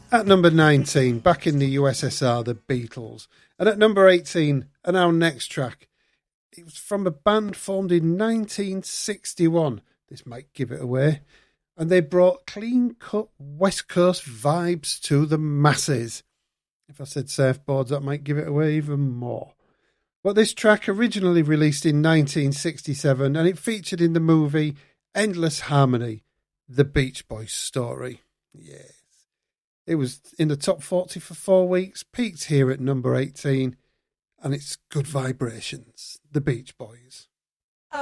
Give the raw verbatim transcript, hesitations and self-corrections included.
At number nineteen, back in the U S S R, the Beatles. And at number eighteen, and our next track, it was from a band formed in nineteen sixty-one. This might give it away. And they brought clean-cut West Coast vibes to the masses. If I said surfboards, that might give it away even more. But this track originally released in nineteen sixty-seven, and it featured in the movie Endless Harmony, The Beach Boys story. Yes. It was in the top forty for four weeks, peaked here at number eighteen, and it's Good Vibrations, The Beach Boys.